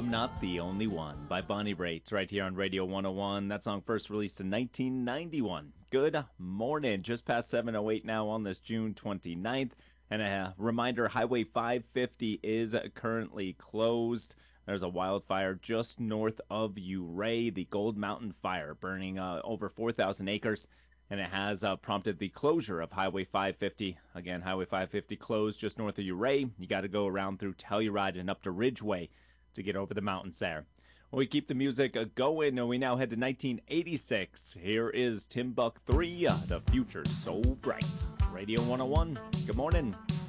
I'm Not the Only One by Bonnie Raitt right here on Radio 101. That song first released in 1991. Good morning. Just past 7:08 now on this June 29th. And a reminder, Highway 550 is currently closed. There's a wildfire just north of Ouray, the Gold Mountain Fire, burning over 4,000 acres. And it has prompted the closure of Highway 550. Again, Highway 550 closed just north of Ouray. You got to go around through Telluride and up to Ridgeway to get over the mountains there. Well, we keep the music going, and we now head to 1986. Here is Timbuk 3, The Future's So Bright. Radio 101, good morning.